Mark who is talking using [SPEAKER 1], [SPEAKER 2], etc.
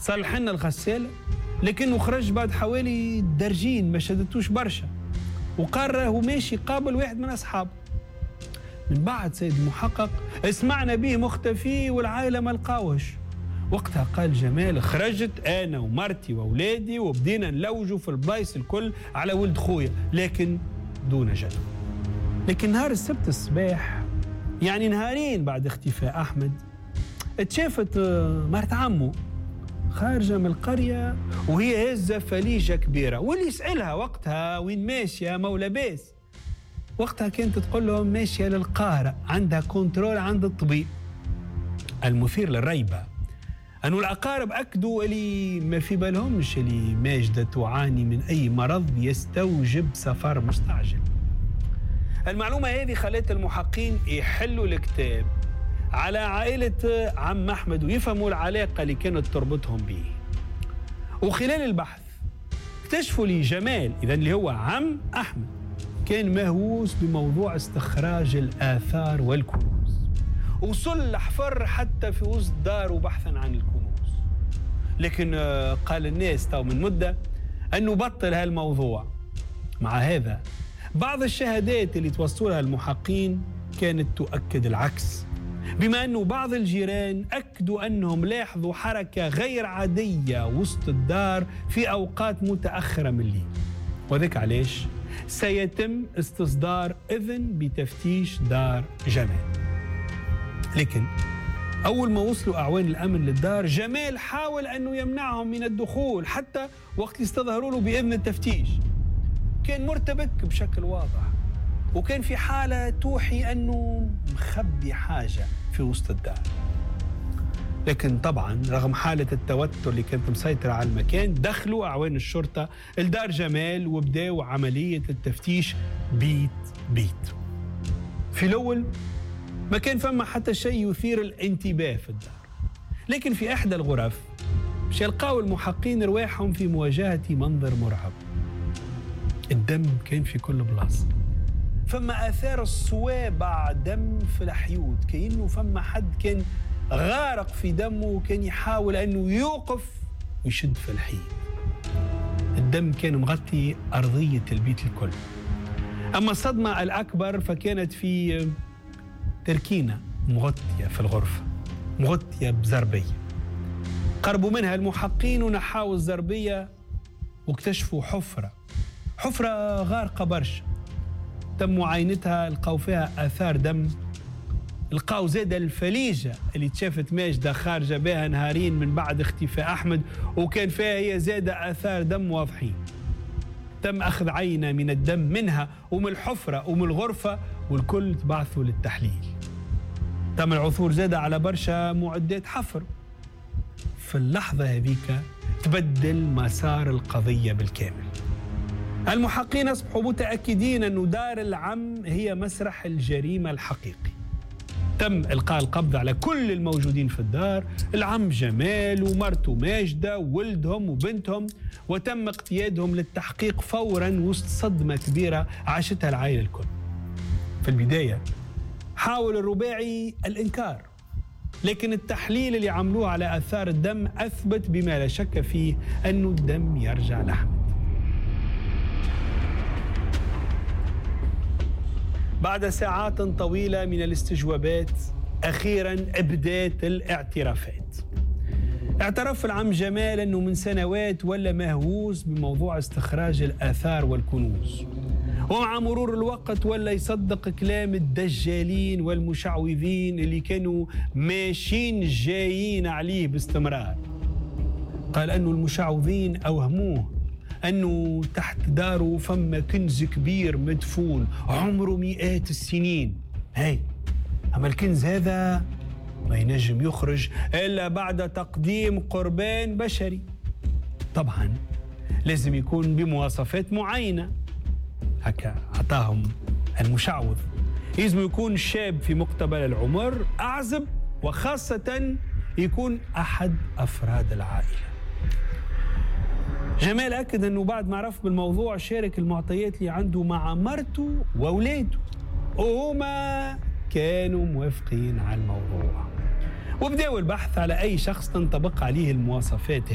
[SPEAKER 1] صلح لنا الغسالة، لكنه خرج بعد حوالي درجين ما شدتوش برشا، وقال راهو ماشي قابل واحد من أصحابه. من بعد سيد المحقق سمعنا به مختفي والعائلة ما لقاوهش. وقتها قال جمال خرجت أنا ومرتي وأولادي وبدينا نلوجوا في البلايص الكل على ولد خويا، لكن دون جدوى. لكن نهار السبت الصباح، يعني نهارين بعد اختفاء أحمد، اتشافت مرت عمه خارجة من القرية وهي هزة فليجة كبيرة، واللي يسألها وقتها وين ماشية مولى باس. وقتها كانت تقول لهم ماشية للقاهرة، عندها كنترول عند الطبيب. المثير للريبة أنه الأقارب أكدوا اللي ما في بالهمش اللي ماجدة تعاني من أي مرض يستوجب سفر مستعجل. المعلومة هذه خلت المحققين يحلوا الكتاب على عائلة عم أحمد ويفهموا العلاقة اللي كانت تربطهم به. وخلال البحث اكتشفوا لي جمال، إذن اللي هو عم أحمد، كان مهووس بموضوع استخراج الآثار والكنوز، وصل لحفر حتى في وسط داره بحثا عن الكنوز. لكن قال الناس تو من مدة أنه بطل هالموضوع. مع هذا بعض الشهادات اللي توصلها المحققين كانت تؤكد العكس، بما أنه بعض الجيران أكدوا أنهم لاحظوا حركة غير عادية وسط الدار في أوقات متأخرة من الليل. وذلك علاش سيتم استصدار إذن بتفتيش دار جمال. لكن أول ما وصلوا أعوان الأمن للدار، جمال حاول أنه يمنعهم من الدخول حتى وقت يستظهروا له بإذن التفتيش. كان مرتبك بشكل واضح، وكان في حالة توحي أنه مخبي حاجة في وسط الدار. لكن طبعا رغم حالة التوتر اللي كانت مسيطرة على المكان، دخلوا أعوان الشرطة الدار جمال وبدأوا عملية التفتيش بيت بيت. في الأول ما كان فما حتى شيء يثير الانتباه في الدار، لكن في إحدى الغرف مش يلقاوا المحققين رواحهم في مواجهة منظر مرعب. الدم كان في كل بلاصة، فما آثار الصوابع دم في الحيوط، كأنه فما حد كان غارق في دمه وكان يحاول أنه يوقف ويشد في الحيط. الدم كان مغطي أرضية البيت الكل. أما الصدمة الأكبر فكانت في تركينة مغطية في الغرفة، مغطية بزربية. قربوا منها المحققين ونحاوا الزربية واكتشفوا حفرة غارقة برشا. تم معاينتها، لقاو فيها آثار دم. لقاو زاد الفليجة اللي تشافت ماجدة خارجة بها نهارين من بعد اختفاء أحمد، وكان فيها هي زاد آثار دم واضحين. تم أخذ عينة من الدم منها ومن الحفرة ومن الغرفة، والكل تبعثوا للتحليل. تم العثور زاد على برشا معدات حفر. في اللحظة هذيك تبدل مسار القضية بالكامل. المحققين أصبحوا متأكدين أن دار العم هي مسرح الجريمة الحقيقي. تم إلقاء القبض على كل الموجودين في الدار، العم جمال ومرته ماجدة وولدهم وبنتهم، وتم اقتيادهم للتحقيق فورا وسط صدمة كبيرة عاشتها العائلة الكل. في البداية حاول الرباعي الإنكار، لكن التحليل اللي عملوه على آثار الدم أثبت بما لا شك فيه أن الدم يرجع لأحمد. بعد ساعات طويلة من الاستجوابات، أخيراً أبدت الاعترافات. اعترف العم جمال أنه من سنوات ولا مهووس بموضوع استخراج الآثار والكنوز، ومع مرور الوقت ولا يصدق كلام الدجالين والمشعوذين اللي كانوا ماشيين جايين عليه باستمرار. قال أنه المشعوذين أوهموه أنه تحت داره فما كنز كبير مدفون عمره مئات السنين. أما الكنز هذا ما ينجم يخرج إلا بعد تقديم قربان بشري. طبعا لازم يكون بمواصفات معينة، هكا عطاهم المشعوذ. لازم يكون شاب في مقتبل العمر، أعزب، وخاصة يكون أحد أفراد العائلة. جمال أكد أنه بعد ما عرف بالموضوع شارك المعطيات اللي عنده مع مرته وأولاده، وهما كانوا موافقين على الموضوع، وبدأوا البحث على أي شخص تنطبق عليه المواصفات